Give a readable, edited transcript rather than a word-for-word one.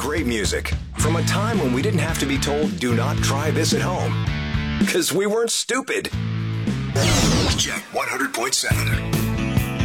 great music from a time when we didn't have to be told, do not try this at home. Because we weren't stupid. Check 100.7.